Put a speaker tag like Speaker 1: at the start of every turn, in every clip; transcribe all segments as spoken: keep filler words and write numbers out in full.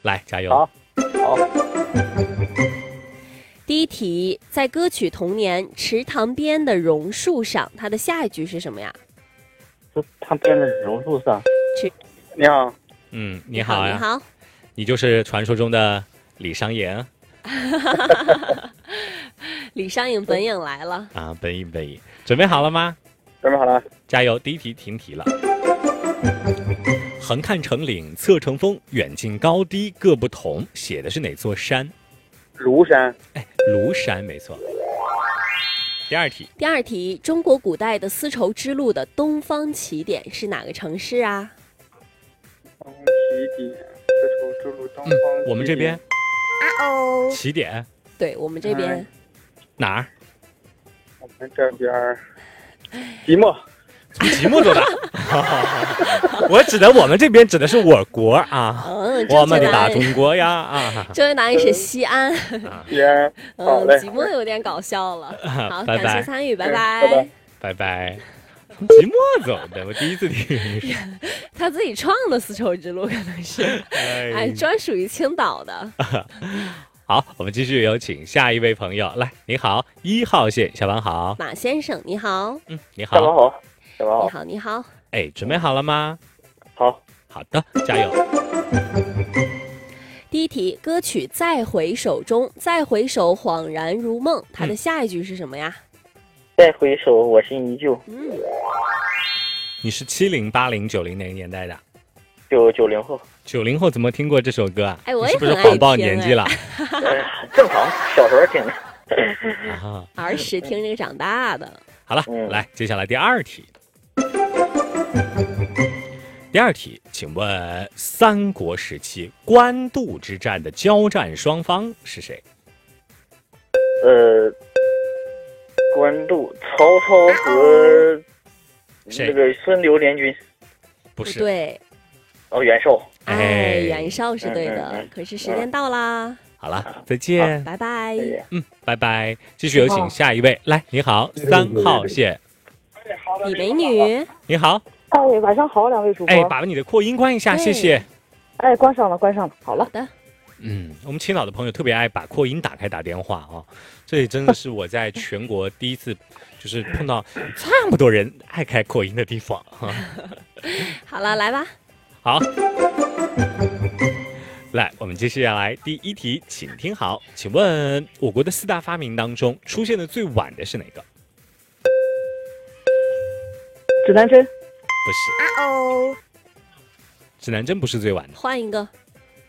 Speaker 1: 来加油。
Speaker 2: 好，好。
Speaker 3: 第一题，在歌曲《童年》池塘边的榕树上，它的下一句是什么呀？
Speaker 2: 池塘边的榕树上。
Speaker 3: 池
Speaker 2: 你好。
Speaker 1: 嗯，你好呀。
Speaker 3: 你好。
Speaker 1: 你就是传说中的李商隐。
Speaker 3: 李商隐本影来了
Speaker 1: 啊，本影本影，准备好了吗？
Speaker 2: 准备好了，
Speaker 1: 加油！第一题停题了。横看成岭侧成峰，远近高低各不同，写的是哪座山？
Speaker 2: 庐山。
Speaker 1: 哎，庐山没错。第二题。
Speaker 3: 第二题，中国古代的丝绸之路的东方起点是哪个城市啊？
Speaker 2: 东方起点，丝绸之路东方起点。
Speaker 1: 嗯，我们这边。
Speaker 3: 啊哦。
Speaker 1: 起点。
Speaker 3: 对，我们这边。
Speaker 2: 嗯、
Speaker 1: 哪儿？
Speaker 2: 我们这边。即墨。
Speaker 1: 从即墨多大？我指的我们这边指的是我国啊，
Speaker 3: 嗯，
Speaker 1: 我们的大中国呀啊！
Speaker 3: 正确答案是西安。
Speaker 2: 西安，
Speaker 3: 嗯，即墨有点搞笑了。好，
Speaker 1: 拜拜
Speaker 3: 感谢参与，拜
Speaker 2: 拜
Speaker 1: 拜拜。从即墨走的，我第一次听。
Speaker 3: 他自己创的丝绸之路可能是，哎，专属于青岛的。
Speaker 1: 好，我们继续有请下一位朋友来。你好，一号线，下班好。
Speaker 3: 马先生，你好。
Speaker 1: 嗯，你好。
Speaker 2: 下班好。下班好。
Speaker 3: 你好，你好。
Speaker 1: 哎，准备好了吗？
Speaker 2: 好。
Speaker 1: 好的，加油。
Speaker 3: 第一题，歌曲《再回首》中，再回首恍然如梦，它的下一句是什么呀？
Speaker 2: 再回首，我心依旧。
Speaker 3: 嗯。
Speaker 1: 你是七零、八零、九零哪个年代的？
Speaker 2: 九九零后。
Speaker 1: 九零后怎么听过这首歌啊？
Speaker 3: 哎，我也
Speaker 1: 是不是谎报年纪了？
Speaker 2: 呃，正常，小时候听的。
Speaker 1: 啊，
Speaker 3: 儿时听这个长大的。
Speaker 1: 好了，嗯、来，接下来第二题。第二题，请问三国时期官渡之战的交战双方是谁？
Speaker 2: 呃，官渡，曹操和那个孙刘联军。
Speaker 1: 不是，
Speaker 3: 不对。
Speaker 2: 哦，袁绍。
Speaker 3: 哎，袁绍是对的，
Speaker 2: 嗯嗯、
Speaker 3: 可是时间到啦。
Speaker 1: 好了，再见，
Speaker 3: 拜拜。
Speaker 1: 嗯，拜拜。继续有请下一位，来，你好，三号线。
Speaker 3: 李美女，
Speaker 1: 你好。
Speaker 4: 哎，晚上好，两位主播。
Speaker 1: 哎，把你的扩音关一下，谢谢。
Speaker 4: 哎，关上了，关上了，好了。
Speaker 3: 好的。
Speaker 1: 嗯，我们青岛的朋友特别爱把扩音打开打电话啊，这也真的是我在全国第一次，就是碰到这么多人爱开扩音的地方啊。
Speaker 3: 好了，来吧。
Speaker 1: 好，来，我们接下来第一题，请听好，请问我国的四大发明当中出现的最晚的是哪个？
Speaker 4: 指南针。
Speaker 1: 不是。
Speaker 3: 啊哦，
Speaker 1: 指南针不是最晚的，
Speaker 3: 换一个。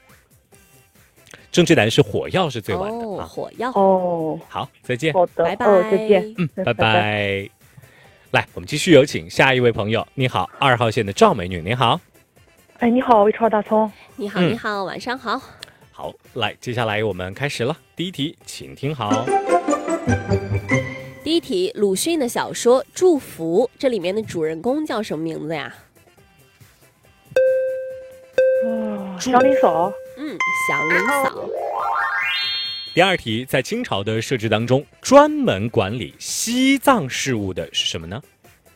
Speaker 1: 正确答案是火药是最晚的、
Speaker 3: 哦、
Speaker 1: 啊。
Speaker 3: 火药。
Speaker 4: 哦，
Speaker 1: 好，再见。
Speaker 4: 好的，
Speaker 3: 拜拜。
Speaker 4: 哦，再见。
Speaker 1: 嗯，拜拜。来，我们继续有请下一位朋友。你好，二号线的赵美女，你好。
Speaker 4: 哎，你好，微超大葱。
Speaker 3: 你好，你好，嗯、晚上好。
Speaker 1: 好，来，接下来我们开始了。第一题，请听好。
Speaker 3: 第一题，鲁迅的小说《祝福》，这里面的主人公叫什么名字呀？
Speaker 4: 哦，祥林嫂。
Speaker 3: 嗯，祥林嫂。
Speaker 1: 第二题，在清朝的设置当中，专门管理西藏事务的是什么呢？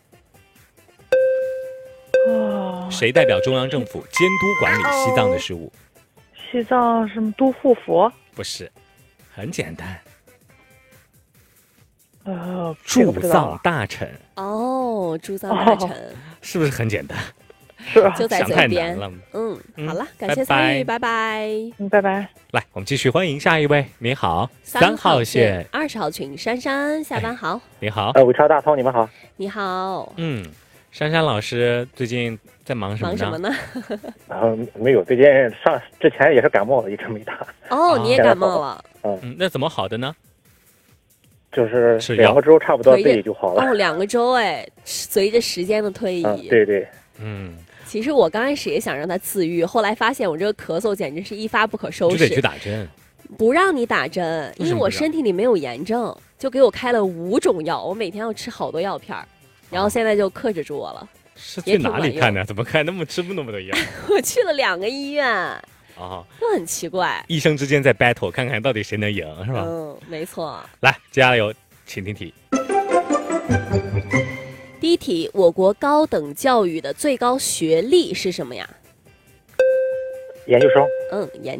Speaker 4: 哦，
Speaker 1: 谁代表中央政府监督管理西藏的事务？
Speaker 4: 西藏什么都护府？
Speaker 1: 不是，很简单。
Speaker 4: 呃，
Speaker 1: 驻藏大臣。
Speaker 3: 哦，驻藏大臣、哦、
Speaker 1: 是不是很简单？
Speaker 4: 是，
Speaker 3: 就在嘴边。
Speaker 1: 嗯，
Speaker 3: 嗯，好了，感谢参与，拜拜。
Speaker 4: 嗯，拜拜。
Speaker 1: 来，我们继续欢迎下一位。你好，三号线
Speaker 3: 二十号群珊珊，下班好。
Speaker 1: 哎、你好，
Speaker 2: 呃，伟超大葱，你们好。
Speaker 3: 你好。
Speaker 1: 嗯，珊珊老师最近在忙什么呢？
Speaker 3: 忙什么呢？
Speaker 2: 嗯，没有，最近上之前也是感冒了，一直没打。
Speaker 3: 哦，你也感冒了。
Speaker 1: 嗯, 嗯，那怎么好的呢？
Speaker 2: 就是两个周差不多自己就好了。
Speaker 3: 哦，两个周哎，随着时间的推移。
Speaker 2: 嗯、对对。
Speaker 1: 嗯。
Speaker 3: 其实我刚开始也想让他自愈，后来发现我这个咳嗽简直是一发不可收拾，
Speaker 1: 就得去打针。
Speaker 3: 不让你打针，因为我身体里没有炎症，就给我开了五种药，我每天要吃好多药片，然后现在就克制住我了。
Speaker 1: 是去哪里看的？怎么开那么吃不那么多药？
Speaker 3: 我去了两个医院。
Speaker 1: 啊，
Speaker 3: 就很奇怪，
Speaker 1: 医生之间在 battle， 看看到底谁能赢，是吧？
Speaker 3: 嗯，没错。
Speaker 1: 来，接下来有，请听题。
Speaker 3: 第一题，我国高等教育的最高学历是什么呀？
Speaker 2: 研究生。
Speaker 3: 嗯，研。